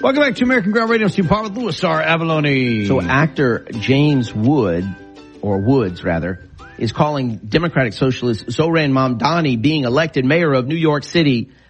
Welcome back to American Ground Radio. Steve Paul with Louis R. Avalone. So actor James Woods, is calling Democratic Socialist Zohran Mamdani being elected mayor of New York City